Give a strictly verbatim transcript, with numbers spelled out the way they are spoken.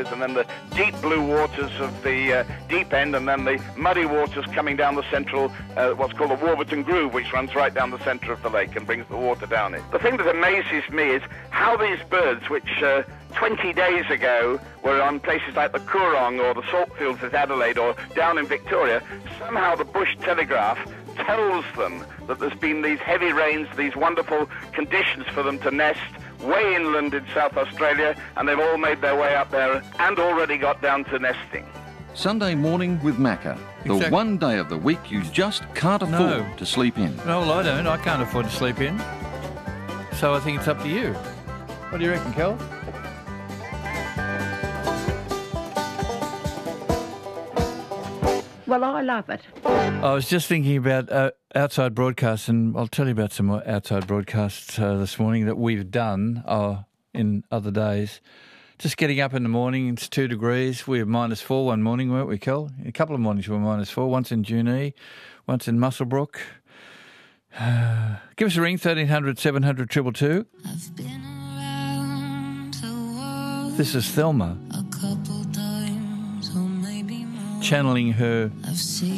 areas, and then the deep blue waters of the uh, deep end, and then the muddy waters coming down the central, uh, what's called the Warburton Groove, which runs right down the centre of the lake and brings the water down it. The thing that amazes me is how these birds, which uh, twenty days ago were on places like the Coorong or the saltfields at Adelaide or down in Victoria, somehow the Bush Telegraph tells them that there's been these heavy rains, these wonderful conditions for them to nest way inland in South Australia, and they've all made their way up there and already got down to nesting. Sunday morning with Macca, the Exactly. one day of the week you just can't afford No. to sleep in. No, well, I don't. I can't afford to sleep in. So I think it's up to you. What do you reckon, Kel? Well, I love it. I was just thinking about uh, outside broadcasts, and I'll tell you about some outside broadcasts uh, this morning that we've done uh, in other days. Just getting up in the morning, it's two degrees. We were minus four one morning, weren't we, Kel? A couple of mornings we were minus four, once in Junee, once in Muswellbrook. Uh, give us a ring, thirteen hundred seven hundred two two two. I've been around the world This is Thelma a couple times, or maybe more. channeling her I've seen